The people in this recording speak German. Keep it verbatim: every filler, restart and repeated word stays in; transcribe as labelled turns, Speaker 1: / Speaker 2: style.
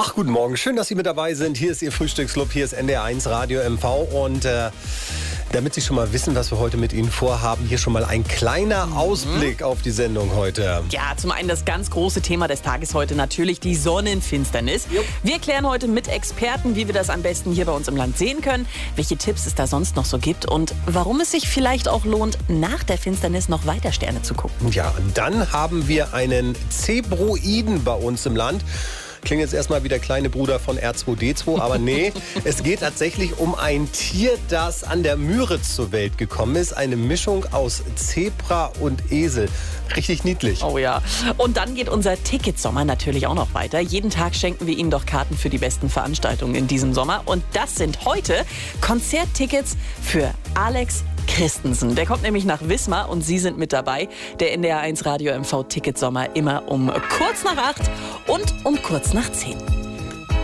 Speaker 1: Ach, guten Morgen. Schön, dass Sie mit dabei sind. Hier ist Ihr Frühstücksclub. Hier ist N D R eins Radio M V. Und äh, damit Sie schon mal wissen, was wir heute mit Ihnen vorhaben, hier schon mal ein kleiner mhm. Ausblick auf die Sendung heute.
Speaker 2: Ja, zum einen das ganz große Thema des Tages heute natürlich die Sonnenfinsternis. Jupp. Wir klären heute mit Experten, wie wir das am besten hier bei uns im Land sehen können, welche Tipps es da sonst noch so gibt und warum es sich vielleicht auch lohnt, nach der Finsternis noch weiter Sterne zu gucken.
Speaker 1: Ja, dann haben wir einen Zebroiden bei uns im Land. Klingt jetzt erstmal wie der kleine Bruder von R zwei D zwei, aber nee, es geht tatsächlich um ein Tier, das an der Müritz zur Welt gekommen ist. Eine Mischung aus Zebra und Esel. Richtig niedlich.
Speaker 2: Oh ja. Und dann geht unser Ticketsommer natürlich auch noch weiter. Jeden Tag schenken wir Ihnen doch Karten für die besten Veranstaltungen in diesem Sommer. Und das sind heute Konzerttickets für Alex Christensen. Der kommt nämlich nach Wismar und Sie sind mit dabei. Der N D R eins Radio M V Ticketsommer immer um kurz nach acht und um kurz nach zehn.